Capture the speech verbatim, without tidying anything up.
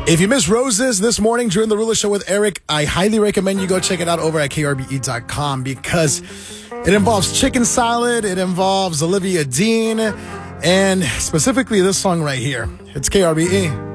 If you missed Roses this morning during the Ruler Show with Eric, I highly recommend you go check it out over at K R B E dot com because it involves chicken salad, it involves Olivia Dean, and specifically this song right here. It's K R B E.